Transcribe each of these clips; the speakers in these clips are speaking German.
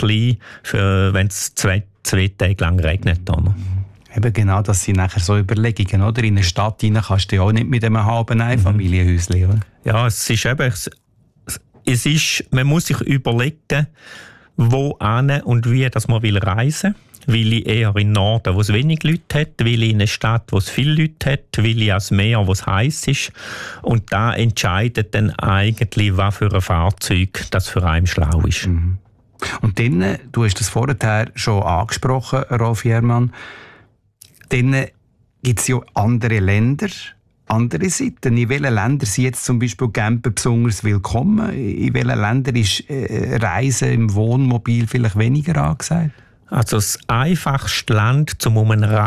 klein, wenn es zwei Tage lang regnet. Oder? Eben genau, das sind nachher so Überlegungen, oder? In eine Stadt rein kannst du ja auch nicht mit einem halben Einfamilienhäuschen, oder? Ja, es ist eben, man muss sich überlegen, wo und wie dass man reisen will. Will ich eher in den Norden, wo es wenig Leute hat? Will ich in eine Stadt, wo es viele Leute hat? Will ich ans Meer, wo es heiß ist? Und da entscheidet dann eigentlich, was für ein Fahrzeug das für einen schlau ist. Mhm. Und dann, du hast das vorher schon angesprochen, Rolf Jermann, dann gibt es ja andere Länder, andere Seiten. In welchen Ländern sind jetzt zum Beispiel Camper besonders willkommen? In welchen Ländern ist Reisen im Wohnmobil vielleicht weniger angesagt? Also das einfachste Land, um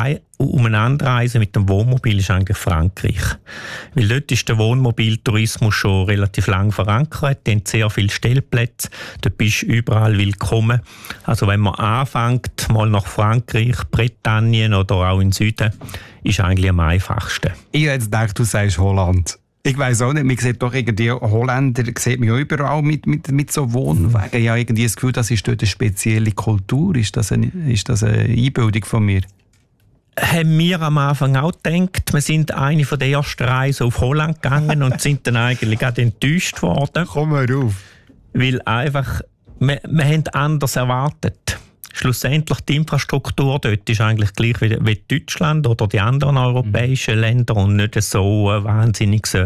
anzureisen mit dem Wohnmobil, ist eigentlich Frankreich. Weil dort ist der Wohnmobiltourismus schon relativ lang verankert. Die haben sehr viele Stellplätze. Dort bist du überall willkommen. Also wenn man anfängt, mal nach Frankreich, Britannien oder auch in Süden, ist eigentlich am einfachsten. Ich hätte jetzt gedacht, du sagst Holland. Ich weiss auch nicht, man sieht doch irgendwie Holländer sieht man ja überall mit so Wohnwagen. Ich habe irgendwie das Gefühl, das ist dort eine spezielle Kultur. Ist das eine Einbildung von mir? Haben wir am Anfang auch gedacht. Wir sind eine der ersten Reisen auf Holland gegangen und sind dann eigentlich auch enttäuscht worden. Komm mal rauf. Weil einfach, wir haben anders erwartet. Schlussendlich die Infrastruktur dort ist eigentlich gleich wie Deutschland oder die anderen europäischen Länder und nicht so ein wahnsinniges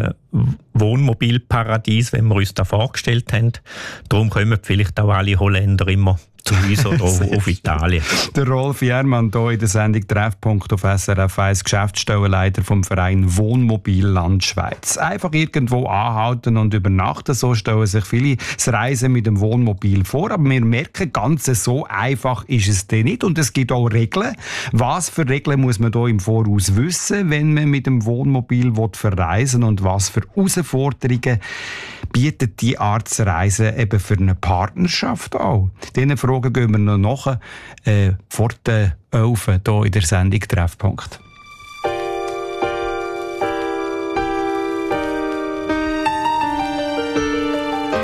Wohnmobilparadies, wie wir uns da vorgestellt haben. Darum kommen vielleicht auch alle Holländer immer zu uns oder auf Italien. Der Rolf Jermann hier in der Sendung «Treffpunkt» auf SRF 1, Geschäftsstellenleiter vom Verein Wohnmobilland Schweiz. Einfach irgendwo anhalten und übernachten, so stellen sich viele das Reisen mit dem Wohnmobil vor. Aber wir merken, ganz so einfach ist es denn nicht. Und es gibt auch Regeln. Was für Regeln muss man hier im Voraus wissen, wenn man mit dem Wohnmobil verreisen will? Und was für Herausforderungen bietet die Art zu reisen eben für eine Partnerschaft auch? Diesen Fragen gehen wir noch nach vor der 11 hier in der Sendung «Treffpunkt».